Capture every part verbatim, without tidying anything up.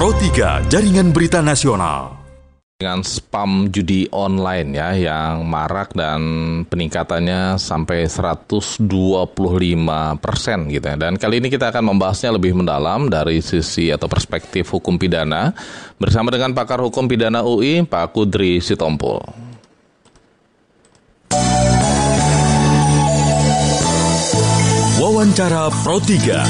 Pro tiga, Jaringan Berita Nasional. Dengan spam judi online ya yang marak dan peningkatannya sampai seratus dua puluh lima persen gitu ya. Dan kali ini kita akan membahasnya lebih mendalam dari sisi atau perspektif hukum pidana bersama dengan pakar hukum pidana U I Pak Kudri Sitompul. Wawancara Pro tiga.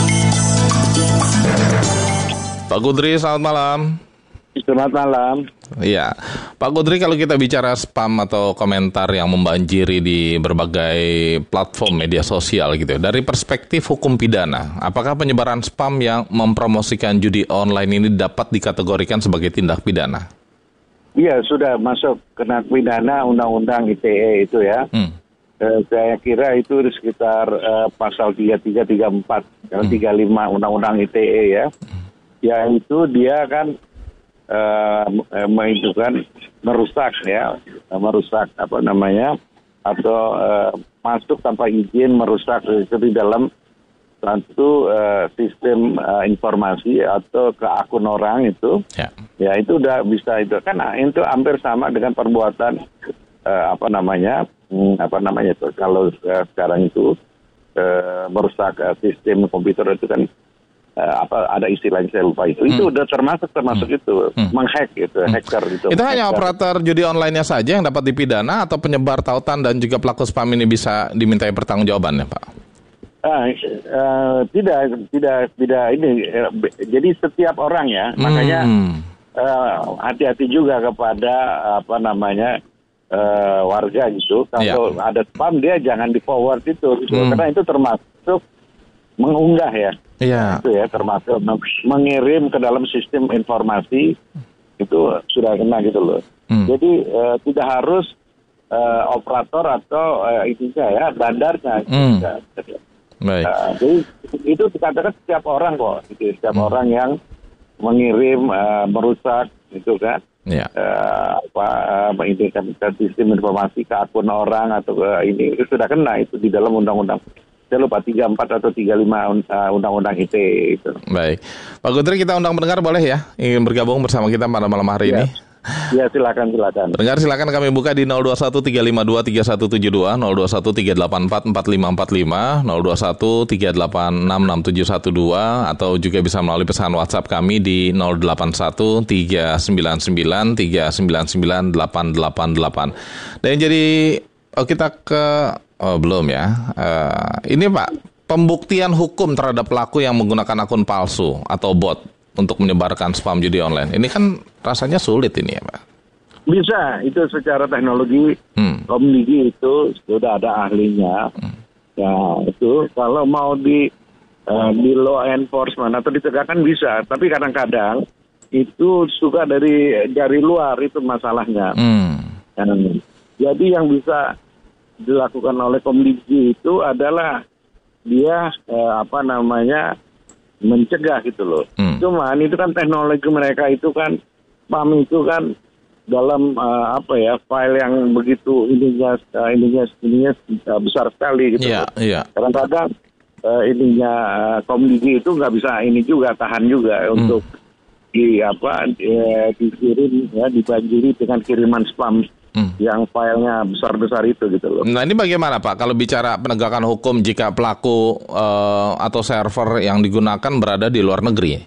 Pak Kudri, selamat malam. Selamat malam. Iya, Pak Kudri, kalau kita bicara spam atau komentar yang membanjiri di berbagai platform media sosial gitu, dari perspektif hukum pidana, apakah penyebaran spam yang mempromosikan judi online ini dapat dikategorikan sebagai tindak pidana? Iya, sudah masuk kena pidana Undang-Undang I T E itu ya. Hmm. Eh, saya kira itu di sekitar eh, pasal tiga puluh tiga, tiga puluh empat, hmm. tiga puluh lima Undang-Undang I T E ya. Hmm. Ya itu dia kan Uh, itu kan merusak ya, merusak apa namanya, atau uh, masuk tanpa izin merusak itu di dalam satu uh, sistem uh, informasi atau ke akun orang itu, ya. ya itu udah bisa itu kan itu hampir sama dengan perbuatan uh, apa namanya, hmm, apa namanya itu kalau uh, sekarang itu uh, merusak uh, sistem komputer itu kan. Uh, apa ada istilahnya saya lupa itu hmm. itu udah termasuk termasuk hmm. itu hmm. menghack gitu hmm. hacker gitu. Itu hanya hacker. Operator judi online-nya saja yang dapat dipidana atau penyebar tautan dan juga pelaku spam ini bisa dimintai pertanggungjawabannya, Pak? Uh, uh, tidak tidak tidak ini uh, jadi setiap orang ya hmm. makanya uh, hati-hati juga kepada apa namanya uh, warga gitu kalau yeah. ada spam dia jangan di forward itu gitu. hmm. Karena itu termasuk mengunggah ya. Iya. Itu ya termasuk mengirim ke dalam sistem informasi itu sudah kena gitu loh. Hmm. Jadi uh, tidak harus uh, operator atau uh, ininya ya bandarnya. Hmm. Gitu. Baik. Uh, jadi itu dikatakan setiap orang kok, gitu. Setiap hmm. orang yang mengirim uh, merusak itu kan. Ya. Uh, apa uh, mengintegrasikan sistem informasi ke akun orang atau uh, ini itu sudah kena itu di dalam undang-undang. Saya lupa tiga puluh empat atau tiga puluh lima uh, Undang-Undang I T E itu. Baik. Pak Kudri, kita undang pendengar boleh ya? Ingin bergabung bersama kita pada malam hari ya. ini? Ya, silakan, silakan. Pendengar silakan kami buka di nol dua satu tiga lima dua tiga satu tujuh dua, nol dua satu tiga delapan empat empat lima empat lima, nol dua satu tiga delapan enam enam tujuh satu dua, atau juga bisa melalui pesan WhatsApp kami di nol delapan satu tiga sembilan sembilan tiga sembilan sembilan delapan delapan delapan. Dan jadi oh, kita ke Oh belum ya. Uh, ini Pak, pembuktian hukum terhadap pelaku yang menggunakan akun palsu atau bot untuk menyebarkan spam judi online. Ini kan rasanya sulit ini ya Pak. Bisa, itu secara teknologi hmm. komunikasi itu sudah ada ahlinya. Hmm. Ya itu kalau mau di uh, di law enforcement atau ditegakkan bisa, tapi kadang-kadang itu suka dari dari luar itu masalahnya. Hmm. Dan, jadi yang bisa dilakukan oleh komunikasi itu adalah dia eh, apa namanya mencegah gitu loh. Hmm. Cuman itu kan teknologi mereka itu kan spam itu kan dalam uh, apa ya file yang begitu ininya uh, ininya ininya uh, besar sekali gitu. Yeah, yeah. Kadang-kadang uh, ininya uh, komunikasi itu nggak bisa ini juga tahan juga hmm. untuk di apa eh, dikirim ya dibanjiri dengan kiriman spam. Hmm. Yang filenya besar-besar itu gitu loh. Nah ini bagaimana Pak kalau bicara penegakan hukum jika pelaku uh, atau server yang digunakan berada di luar negeri?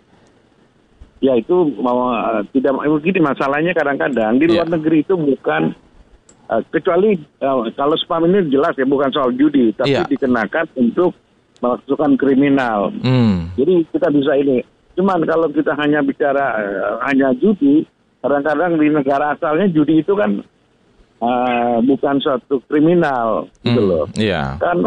Ya itu mau uh, tidak begini masalahnya kadang-kadang di luar yeah. negeri itu bukan uh, kecuali uh, kalau spam ini jelas ya bukan soal judi tapi yeah. dikenakan untuk melakukan kriminal. Hmm. Jadi kita bisa ini. Cuman kalau kita hanya bicara uh, hanya judi, kadang-kadang di negara asalnya judi itu kan Uh, bukan suatu kriminal gitu hmm, loh. Yeah. Kan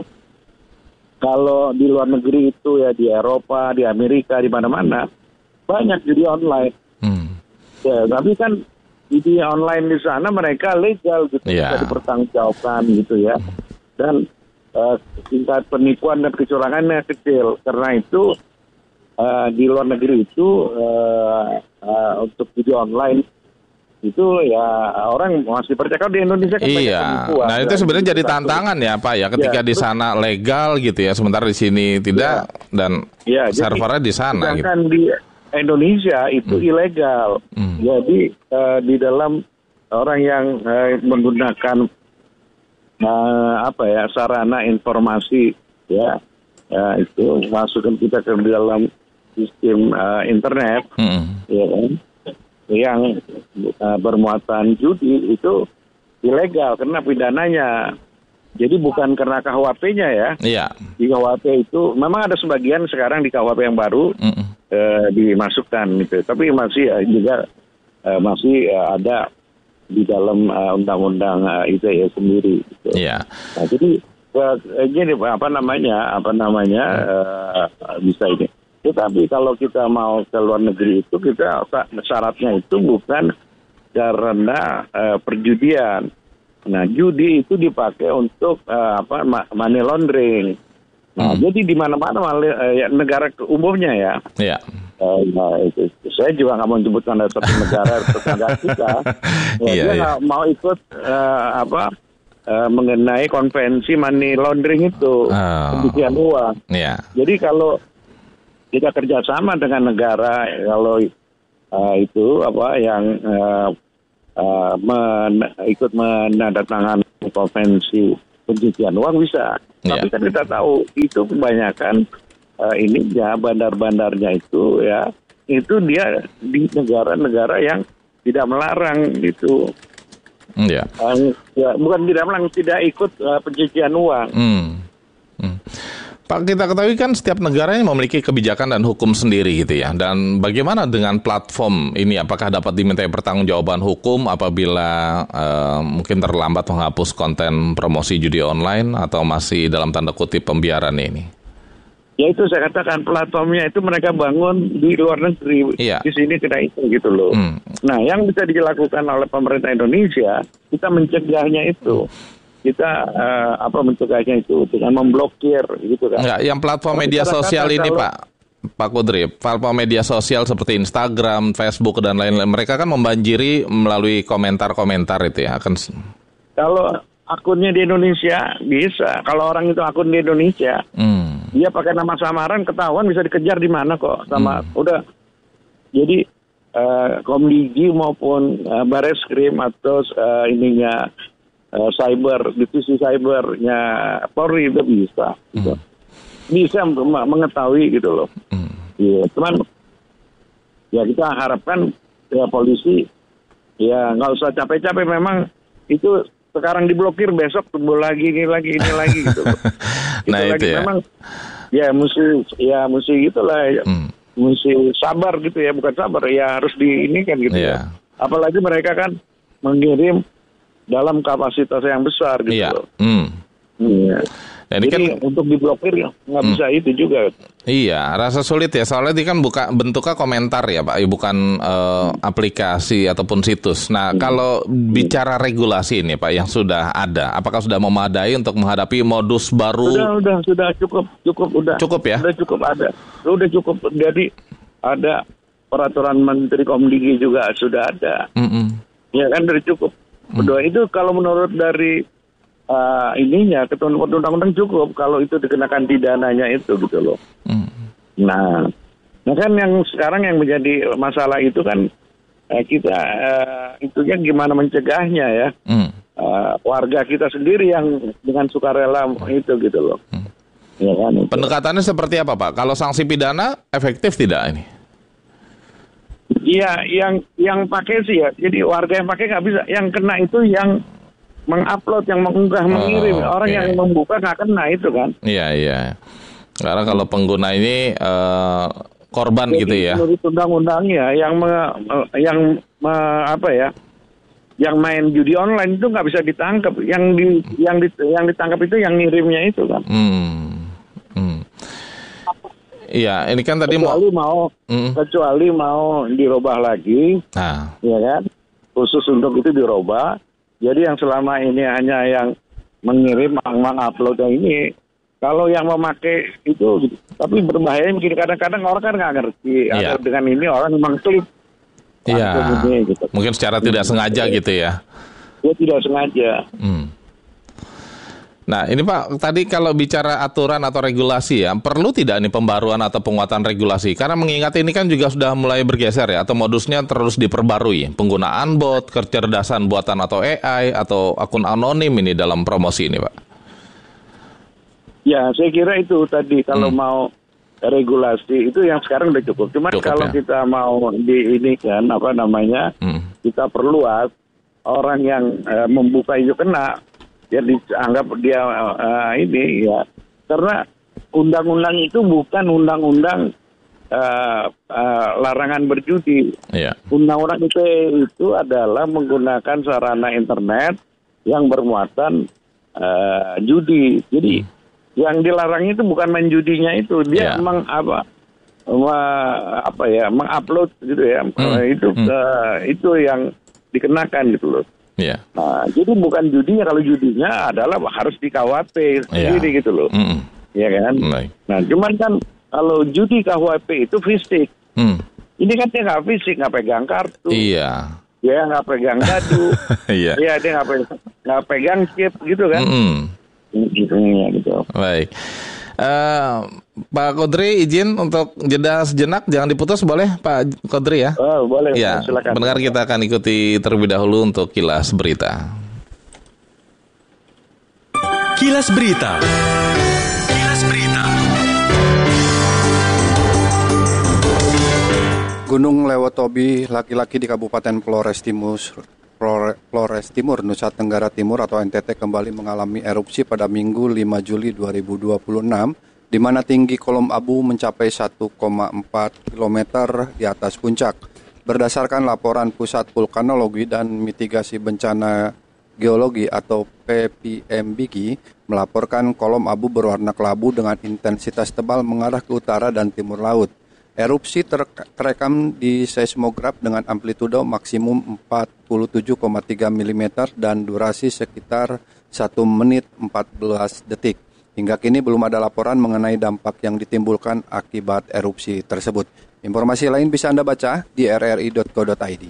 kalau di luar negeri itu ya di Eropa, di Amerika, di mana-mana banyak judi online. Hmm. Ya, tapi kan judi online di sana mereka legal gitu, yeah. bisa dipertanggungjawabkan gitu ya. Dan uh, tingkat penipuan dan kecurangannya kecil. Karena itu uh, di luar negeri itu uh, uh, untuk judi online itu ya orang masih percaya kalau di Indonesia kan iya. Penipuan. Nah itu sebenarnya jadi tantangan ya Pak ya ketika ya, di sana legal gitu ya sementara di sini tidak ya. Dan ya, servernya di sana. Sedangkan gitu. di Indonesia itu hmm. ilegal. Hmm. Jadi uh, di dalam orang yang uh, menggunakan uh, apa ya sarana informasi ya uh, itu masukkan kita ke dalam sistem uh, internet hmm. ya kan, yang uh, bermuatan judi itu ilegal karena pidananya. Jadi bukan karena K U H P-nya ya. Iya. Di K U H P itu memang ada sebagian sekarang di K U H P yang baru mm-hmm. eh, dimasukkan gitu. Tapi masih eh, juga eh, masih eh, ada di dalam eh, undang-undang eh, I T E sendiri. Gitu. Iya. Nah, jadi eh, gini apa namanya apa namanya eh, bisa ini. Tetapi kalau kita mau ke luar negeri itu kita syaratnya itu bukan karena eh, perjudian. Nah, judi itu dipakai untuk uh, apa money laundering. Nah, hmm. jadi di mana-mana uh, negara umumnya ya. Iya. Uh, nah, itu, saya juga nggak mau menyebutkan ada satu negara tetangga kita. Ya, iya, dia nggak iya. mau ikut uh, apa uh, mengenai konvensi money laundering itu, pencucian oh. uang. Iya. Jadi kalau kita kerjasama dengan negara, kalau uh, itu apa yang uh, Uh, men, ikut menandatangani konvensi pencucian uang bisa. Yeah. Tapi kan kita tahu itu kebanyakan uh, ini ya bandar-bandarnya itu ya itu dia di negara-negara yang tidak melarang gitu. Yeah. Uh, ya, bukan tidak melarang, tidak ikut uh, pencucian uang. Mm. Mm. Pak, kita ketahui kan setiap negara ini memiliki kebijakan dan hukum sendiri gitu ya. Dan bagaimana dengan platform ini? Apakah dapat dimintai pertanggungjawaban hukum apabila uh, mungkin terlambat menghapus konten promosi judi online atau masih dalam tanda kutip pembiaran ini? Ya itu saya katakan platformnya itu mereka bangun di luar negeri. Iya. Di sini tidak itu gitu loh. Hmm. Nah, yang bisa dilakukan oleh pemerintah Indonesia, kita mencegahnya itu. Kita uh, apa mencegahnya itu dengan memblokir gitu kan. Enggak, yang platform media sosial ini kalau, Pak Pak Kudri, platform media sosial seperti Instagram, Facebook dan lain-lain, mereka kan membanjiri melalui komentar-komentar itu ya. Akan kalau akunnya di Indonesia bisa, kalau orang itu akun di Indonesia, hmm. dia pakai nama samaran ketahuan bisa dikejar di mana kok sama hmm. udah. Jadi uh, Komdigi maupun uh, Bareskrim atau uh, ininya Uh, cyber, divisi cybernya Polri itu bisa, gitu. hmm. bisa mengetahui gitu loh. Hmm. Ya, cuman ya kita harapkan ya polisi ya nggak usah capek-capek. Memang itu sekarang diblokir, besok tumbuh lagi ini lagi ini lagi gitu. Nah itu, itu ya. Memang ya mesti ya mesti gitulah. Ya. Hmm. Mesti sabar gitu ya, bukan sabar ya harus di ini kan gitu. Yeah. Ya. Apalagi mereka kan mengirim dalam kapasitas yang besar gitu. Iya. Hmm. Iya. Dan jadi kan, untuk diblokir ya nggak hmm. bisa itu juga. Iya, rasa sulit ya soalnya ini kan buka bentuknya komentar ya Pak, bukan uh, hmm. aplikasi ataupun situs. Nah hmm. kalau hmm. bicara regulasi ini Pak yang sudah ada, apakah sudah memadai untuk menghadapi modus baru? Sudah, sudah, sudah cukup, cukup, udah. Cukup ya? Sudah cukup ada, sudah cukup. Jadi ada peraturan Menteri Komdigi juga sudah ada. Hmm. Ya kan sudah cukup. Kedua hmm. itu kalau menurut dari uh, ininya ketentuan undang-undang cukup kalau itu dikenakan pidananya itu gitu loh. Hmm. Nah, nah kan yang sekarang yang menjadi masalah itu kan uh, kita uh, itunya gimana mencegahnya ya. Hmm. Uh, warga kita sendiri yang dengan sukarela itu gitu loh. Hmm. Ya kan, itu. Pendekatannya seperti apa Pak? Kalau sanksi pidana efektif tidak ini? Iya, yang yang pakai sih ya. Jadi warga yang pakai nggak bisa. Yang kena itu yang mengupload, yang mengunggah, oh, mengirim. Orang okay. yang membuka nggak kena itu kan. Iya, iya. Karena kalau pengguna ini uh, korban jadi, gitu ya. Menurut undang-undangnya yang me, yang me, apa ya? Yang main judi online itu nggak bisa ditangkap. Yang di yang di, yang ditangkap itu yang ngirimnya itu kan. Hmm. Hmm. Iya, ini kan tadi kecuali mau, mau mm. kecuali mau dirubah lagi, nah. ya kan? Khusus untuk itu dirubah. Jadi yang selama ini hanya yang mengirim, mengupload ini, kalau yang memakai itu, tapi berbahaya mungkin kadang-kadang orang kan nggak ngerti. Iya. Atau dengan ini orang memang klik. Iya. Gitu. Mungkin secara tidak sengaja gitu ya? Ya tidak sengaja. Hmm. Nah ini Pak, tadi kalau bicara aturan atau regulasi ya, perlu tidak nih pembaruan atau penguatan regulasi? Karena mengingat ini kan juga sudah mulai bergeser ya, atau modusnya terus diperbarui. Penggunaan bot, kecerdasan buatan atau A I, atau akun anonim ini dalam promosi ini Pak. Ya, saya kira itu tadi kalau hmm. mau regulasi itu yang sekarang udah cukup. Cuma kalau ya. kita mau di ini kan, apa namanya, hmm. kita perluas, orang yang uh, membuka itu kena, ya dianggap dia uh, ini ya, karena undang-undang itu bukan undang-undang uh, uh, larangan berjudi. Yeah. Undang-undang I T E itu adalah menggunakan sarana internet yang bermuatan uh, judi. Jadi hmm. yang dilarang itu bukan main judinya itu, dia yeah. meng apa, ma, apa ya, mengupload gitu ya, hmm. itu hmm. Uh, itu yang dikenakan gitu loh. Yeah. Nah, jadi bukan judinya, kalau judinya adalah harus di K W P sendiri yeah. gitu loh. Mm. Ya kan? Baik. Nah, cuman kan kalau judi K W P itu fisik. Mm. Ini kan dia nggak fisik, nggak pegang kartu. Iya. Yeah. Dia nggak pegang kadu. Iya. yeah. Dia nggak pegang, nggak pegang chip gitu kan. Mm. Gitu, ya, gitu. Baik. Uh, Pak Kodri izin untuk jeda sejenak, jangan diputus boleh Pak Kodri ya? Oh, boleh, ya, silakan. Benar, kita akan ikuti terlebih dahulu untuk Kilas Berita. Kilas Berita. Kilas Berita. Gunung Lewotobi, laki-laki di Kabupaten Flores Timur Flores Timur, Nusa Tenggara Timur atau N T T kembali mengalami erupsi pada Minggu lima Juli dua ribu dua puluh enam, di mana tinggi kolom abu mencapai satu koma empat kilometer di atas puncak. Berdasarkan laporan Pusat Vulkanologi dan Mitigasi Bencana Geologi atau P V M B G, melaporkan kolom abu berwarna kelabu dengan intensitas tebal mengarah ke utara dan timur laut. Erupsi ter- terekam di seismograf dengan amplitudo maksimum empat puluh tujuh koma tiga milimeter dan durasi sekitar satu menit empat belas detik. Hingga kini belum ada laporan mengenai dampak yang ditimbulkan akibat erupsi tersebut. Informasi lain bisa Anda baca di r r i dot co dot i d.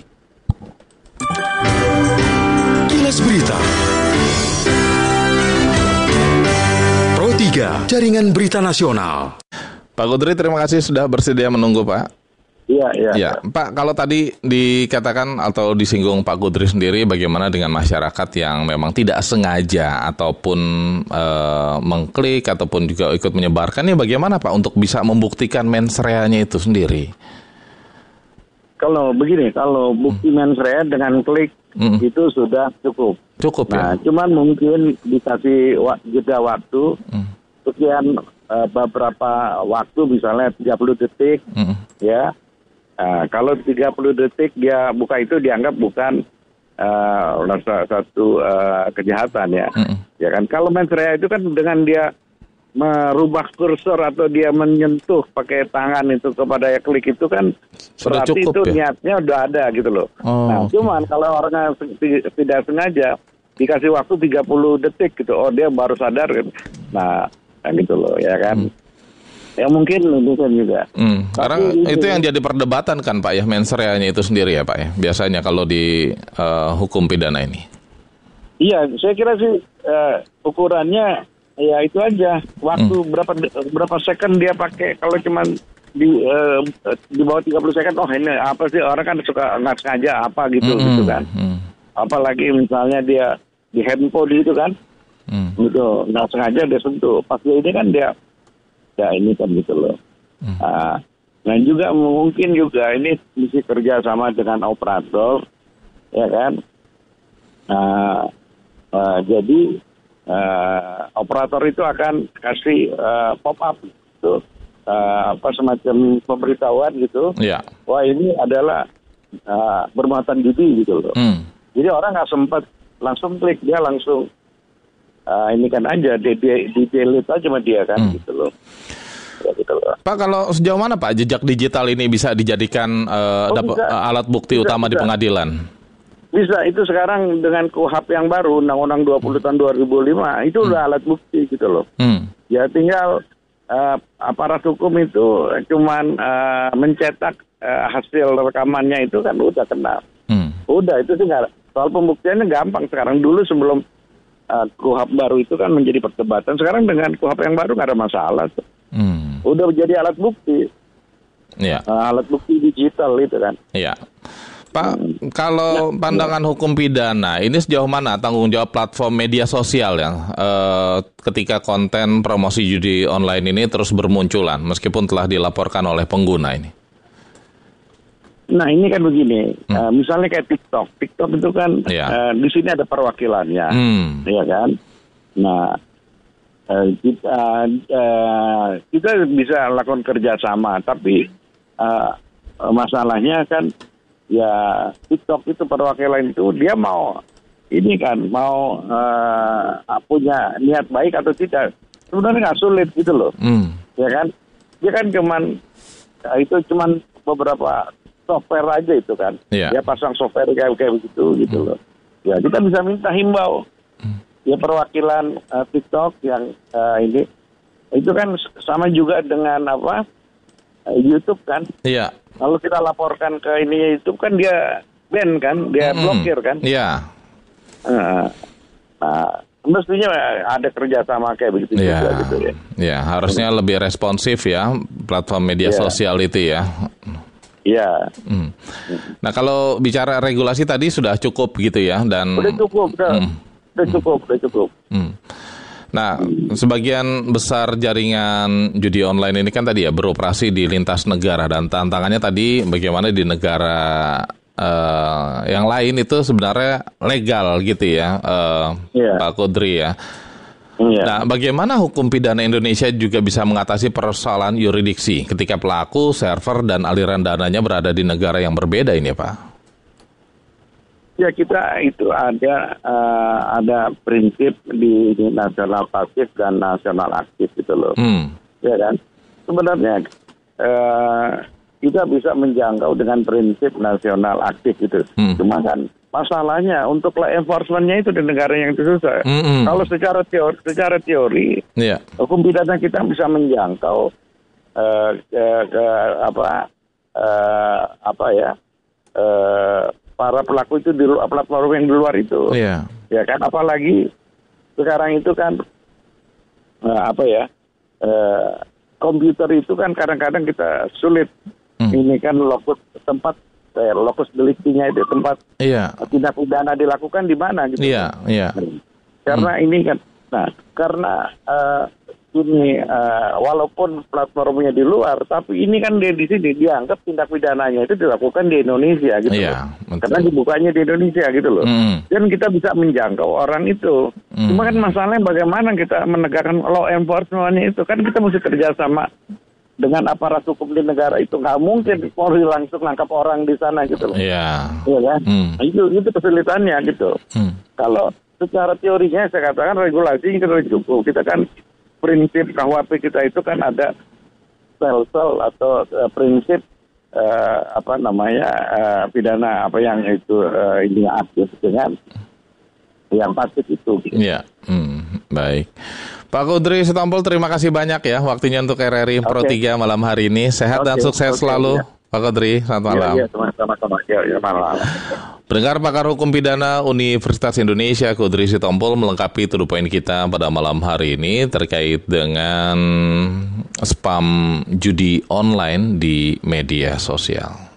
Kilas Berita. Pro tiga, Jaringan Berita Nasional. Pak Kodri, terima kasih sudah bersedia menunggu, Pak. Iya, iya. Ya, Pak, kalau tadi dikatakan atau disinggung Pak Kodri sendiri, bagaimana dengan masyarakat yang memang tidak sengaja ataupun e, mengklik ataupun juga ikut menyebarkan, ini bagaimana Pak untuk bisa membuktikan mens rea-nya itu sendiri? Kalau begini, kalau bukti hmm. mens rea dengan klik hmm. itu sudah cukup. Cukup nah, ya? Cuman mungkin dikasih jeda waktu, hmm. sekian Uh, beberapa waktu, misalnya tiga puluh detik, mm. ya. Uh, kalau tiga puluh detik dia buka itu dianggap bukan uh, satu uh, kejahatan ya. Mm. Ya kan. Kalau mens rea itu kan dengan dia merubah kursor atau dia menyentuh pakai tangan itu kepada ya klik itu kan sudah berarti cukup, itu ya? Niatnya udah ada gitu loh. Oh, nah, okay. Cuman kalau orangnya tidak sengaja dikasih waktu tiga puluh detik gitu, oh dia baru sadar gitu. Nah, gitu loh ya kan. Hmm. Ya mungkin itu kan juga. Hmm. Karena itu yang jadi perdebatan kan Pak ya, mens rea-nya itu sendiri ya Pak ya. Biasanya kalau di uh, hukum pidana ini. Iya, saya kira sih uh, ukurannya ya itu aja. Waktu hmm. berapa berapa second dia pakai. Kalau cuma di uh, di bawah tiga puluh second, oh ini apa sih, orang kan suka nggak sengaja apa gitu hmm. gitu kan. Hmm. Apalagi misalnya dia di handphone itu kan. Hmm. Gitu, nggak sengaja dia sentuh. Pas dia ini kan dia, ya ini kan gitu loh. Hmm. Nah, dan juga mungkin juga ini mesti kerja sama dengan operator, ya kan. Nah, uh, jadi uh, operator itu akan kasih uh, pop up gitu, uh, apa semacam pemberitahuan gitu. Yeah. Wah ini adalah uh, bermuatan judi gitu loh. Hmm. Jadi orang nggak sempat langsung klik, dia langsung Uh, ini kan aja, di, di, di delete aja sama dia kan, hmm. gitu loh. Ya, gitu loh. Pak, kalau sejauh mana Pak jejak digital ini bisa dijadikan uh, oh, dap- bisa. alat bukti bisa, utama bisa. Di pengadilan? Bisa, itu sekarang dengan K U H P yang baru, Undang-Undang dua puluh tahun dua ribu lima, itu hmm. udah alat bukti gitu loh. Hmm. Ya tinggal uh, aparat hukum itu cuman uh, mencetak uh, hasil rekamannya itu kan udah kena. Hmm. Udah, itu sih nggak, soal pembuktiannya gampang sekarang. Dulu sebelum uh, KUHP baru itu kan menjadi perdebatan. Sekarang dengan KUHP yang baru nggak ada masalah tuh. Hmm. Udah jadi alat bukti. Ya. Uh, alat bukti digital itu kan. Iya. Pak, hmm. kalau pandangan ya. hukum pidana, ini sejauh mana tanggung jawab platform media sosial ya eh, ketika konten promosi judi online ini terus bermunculan, meskipun telah dilaporkan oleh pengguna ini? Nah ini kan begini, hmm. uh, misalnya kayak TikTok, TikTok itu kan ya. uh, di sini ada perwakilannya, hmm. ya kan? Nah uh, kita uh, kita bisa lakukan kerjasama, tapi uh, masalahnya kan ya TikTok itu perwakilan itu dia mau ini kan mau uh, punya niat baik atau tidak, sebenarnya nggak sulit gitu loh, hmm. ya kan? Dia kan cuman itu cuman beberapa software aja itu kan, yeah. dia pasang software kayak kayak begitu gitu hmm. loh. Ya kita bisa minta himbau, hmm. ya perwakilan uh, TikTok yang uh, ini itu kan sama juga dengan apa uh, YouTube kan. Iya. Yeah. Lalu kita laporkan ke ini YouTube kan dia ban kan, dia mm-hmm. blokir kan. Iya. Yeah. Nah, mestinya ada kerjasama kayak begitu yeah. juga gitu ya. Iya, yeah, harusnya hmm. lebih responsif ya platform media yeah. sosial itu ya. Iya. Hmm. Nah kalau bicara regulasi tadi sudah cukup gitu ya dan. Udah cukup, udah, hmm. udah cukup, udah cukup. Hmm. Nah, sebagian besar jaringan judi online ini kan tadi ya beroperasi di lintas negara dan tantangannya tadi bagaimana di negara uh, yang lain itu sebenarnya legal gitu ya, uh, yeah. Pak Kudri ya. Yeah. Nah, bagaimana hukum pidana Indonesia juga bisa mengatasi persoalan yurisdiksi ketika pelaku, server, dan aliran dananya berada di negara yang berbeda ini, Pak? Ya kita itu ada uh, ada prinsip di, di nasional pasif dan nasional aktif gitu loh, hmm. ya kan. Sebenarnya uh, kita bisa menjangkau dengan prinsip nasional aktif gitu. Hmm. Cuma kan masalahnya untuk law enforcement-nya itu di negara yang itu susah. Hmm. Kalau secara teori, secara teori, yeah. hukum pidana kita bisa menjangkau uh, ke, ke apa uh, apa ya. Uh, para pelaku itu di luar platform yang di luar itu, yeah. ya kan, apalagi sekarang itu kan uh, apa ya uh, komputer itu kan kadang-kadang kita sulit, hmm. ini kan lokus tempat eh, lokus deliktinya itu tempat yeah. tindak pidana dilakukan di mana gitu, yeah. Yeah. karena hmm. ini kan, nah karena uh, ini uh, walaupun platformnya di luar, tapi ini kan dia di sini dianggap tindak pidananya itu dilakukan di Indonesia gitu, yeah, loh. Karena dibukanya di Indonesia gitu loh. Mm. Dan kita bisa menjangkau orang itu. Mm. Cuma kan masalahnya bagaimana kita menegakkan law enforcement-nya itu kan kita mesti kerjasama dengan aparat hukum di negara itu. Nggak mungkin Polri langsung nangkap orang di sana gitu loh. Iya. Yeah. Iya kan? Mm. Itu itu kesulitannya gitu. Mm. Kalau secara teorinya saya katakan regulasi kita cukup. Kita kan prinsip K U H P kita itu kan ada sel-sel atau uh, prinsip uh, apa namanya uh, pidana apa yang itu uh, ini aktif dengan yang pasif itu. Iya, hmm, baik. Pak Kudri Sitompul, terima kasih banyak ya waktunya untuk R R I Pro okay. tiga malam hari ini. Sehat okay. dan sukses okay. selalu. Ya. Pak Kudri, selamat malam. Iya, ya, sama-sama. Ya, ya, malam. Pendengar pakar hukum pidana Universitas Indonesia, Kudri Sitompul melengkapi to the point kita pada malam hari ini terkait dengan spam judi online di media sosial.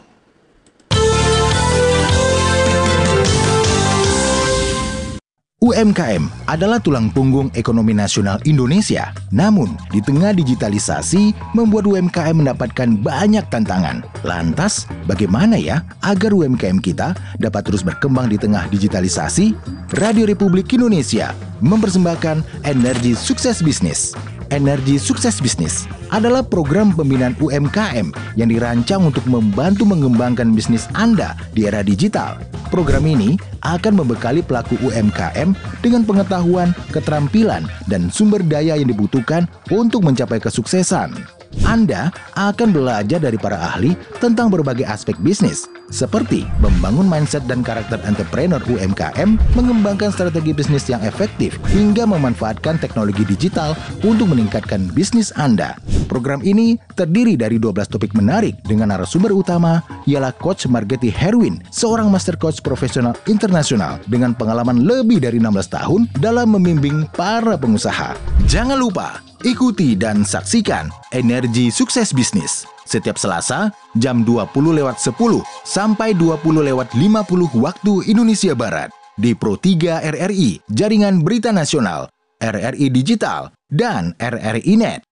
U M K M adalah tulang punggung ekonomi nasional Indonesia. Namun, di tengah digitalisasi, membuat U M K M mendapatkan banyak tantangan. Lantas, bagaimana ya agar U M K M kita dapat terus berkembang di tengah digitalisasi? Radio Republik Indonesia mempersembahkan Energi Sukses Bisnis. Energi Sukses Bisnis adalah program pembinaan U M K M yang dirancang untuk membantu mengembangkan bisnis Anda di era digital. Program ini akan membekali pelaku U M K M dengan pengetahuan, keterampilan, dan sumber daya yang dibutuhkan untuk mencapai kesuksesan. Anda akan belajar dari para ahli tentang berbagai aspek bisnis, seperti membangun mindset dan karakter entrepreneur U M K M, mengembangkan strategi bisnis yang efektif, hingga memanfaatkan teknologi digital untuk meningkatkan bisnis Anda. Program ini terdiri dari dua belas topik menarik dengan narasumber utama ialah Coach Margetti Herwin, seorang master coach profesional internasional dengan pengalaman lebih dari enam belas tahun dalam membimbing para pengusaha. Jangan lupa, ikuti dan saksikan Energi Sukses Bisnis setiap Selasa jam dua puluh lewat sepuluh sampai dua puluh lewat lima puluh waktu Indonesia Barat di Pro tiga R R I, Jaringan Berita Nasional, R R I Digital, dan R R I Net.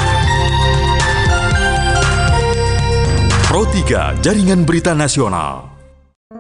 Pro tiga Jaringan Berita Nasional.